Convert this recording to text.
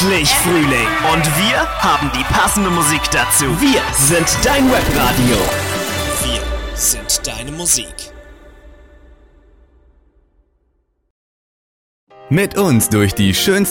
endlich Frühling und wir haben die passende Musik dazu. Wir sind dein Webradio. Wir sind deine Musik. Mit uns durch die schönsten